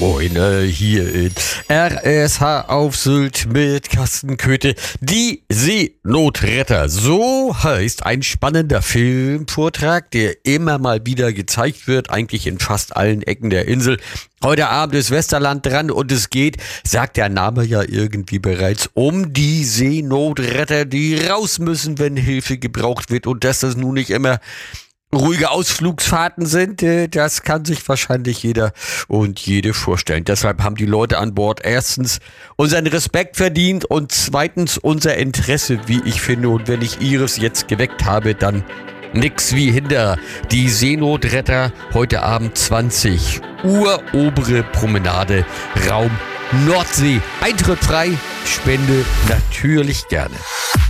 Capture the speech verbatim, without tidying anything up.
Moin, äh, hier in R S H auf Sylt mit Carsten Köthe. Die Seenotretter, so heißt ein spannender Filmvortrag, der immer mal wieder gezeigt wird, eigentlich in fast allen Ecken der Insel. Heute Abend ist Westerland dran und es geht, sagt der Name ja irgendwie bereits, um die Seenotretter, die raus müssen, wenn Hilfe gebraucht wird, und dass das nun nicht immer ruhige Ausflugsfahrten sind, das kann sich wahrscheinlich jeder und jede vorstellen. Deshalb haben die Leute an Bord erstens unseren Respekt verdient und zweitens unser Interesse, wie ich finde. Und wenn ich Ihres jetzt geweckt habe, dann nix wie hinter. Die Seenotretter heute Abend zwanzig Uhr, obere Promenade, Raum Nordsee. Eintritt frei, Spende natürlich gerne.